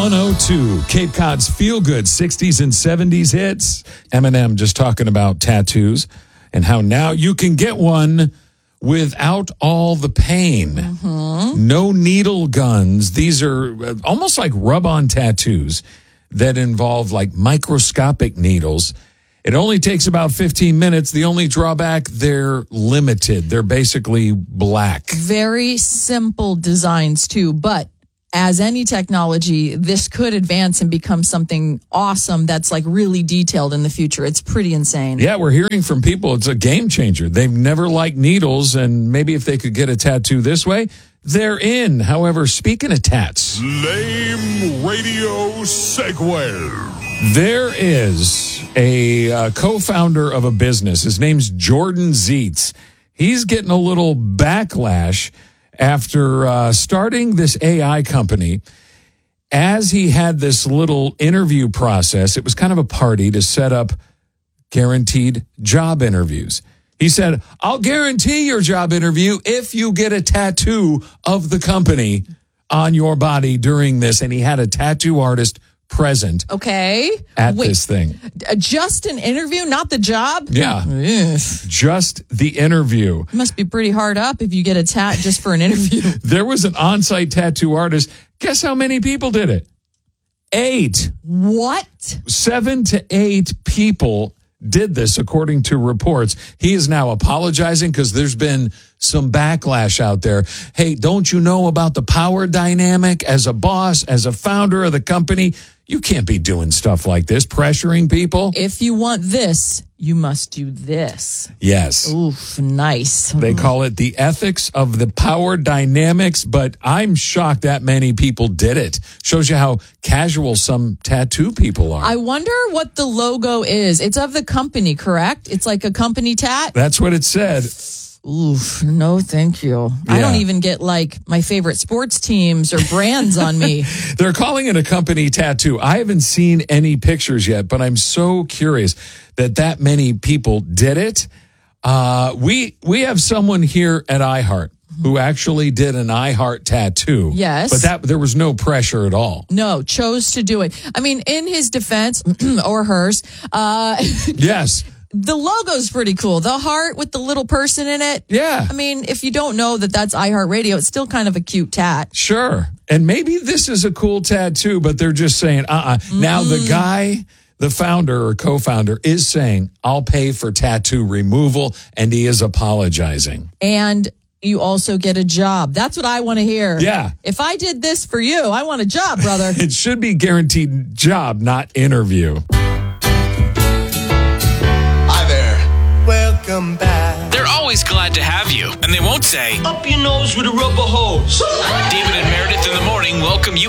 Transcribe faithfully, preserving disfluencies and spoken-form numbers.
one oh two, Cape Cod's feel-good sixties and seventies hits. Eminem just talking about tattoos and how now you can get one without all the pain. Mm-hmm. No needle guns. These are almost like rub-on tattoos that involve like microscopic needles. It only takes about fifteen minutes. The only drawback, they're limited. They're basically black. Very simple designs, too. But as any technology, this could advance and become something awesome that's like really detailed in the future. It's pretty insane. Yeah, we're hearing from people. It's a game changer. They've never liked needles, and maybe if they could get a tattoo this way, they're in. However, speaking of tats. Lame radio segue. There is a uh, co-founder of a business. His name's Jordan Zietz. He's getting a little backlash after uh, starting this A I company. As he had this little interview process, it was kind of a party to set up guaranteed job interviews. He said, I'll guarantee your job interview if you get a tattoo of the company on your body during this. And he had a tattoo artist present okay. at Wait, this thing. Just an interview, not the job? Yeah. Ugh. Just the interview. It must be pretty hard up if you get a tat just for an interview. There was an on-site tattoo artist. Guess how many people did it? Eight. What? Seven to eight people did this, according to reports. He is now apologizing because there's been some backlash out there. Hey, don't you know about the power dynamic as a boss, as a founder of the company? You can't be doing stuff like this, pressuring people. If you want this, you must do this. Yes. Oof, nice. They call it the ethics of the power dynamics, but I'm shocked that many people did it. Shows you how casual some tattoo people are. I wonder what the logo is. It's of the company, correct? It's like a company tat? That's what it said. Oof, no thank you. I don't even get like my favorite sports teams or brands on me. They're calling it a company tattoo. I haven't seen any pictures yet, but I'm so curious that that many people did it. Uh, we we have someone here at iHeart who actually did an iHeart tattoo. Yes. But that there was no pressure at all. No, chose to do it. I mean, in his defense, or hers, uh, yes. The logo's pretty cool. The heart with the little person in it. Yeah. I mean, if you don't know that that's iHeartRadio, it's still kind of a cute tat. Sure. And maybe this is a cool tattoo, but they're just saying, uh-uh. Mm. Now the guy, the founder or co-founder, is saying, I'll pay for tattoo removal, and he is apologizing. And you also get a job. That's what I want to hear. Yeah. If I did this for you, I want a job, brother. It should be guaranteed job, not interview. Welcome back. They're always glad to have you, and they won't say, Up your nose with a rubber hose. David and Meredith in the morning welcome you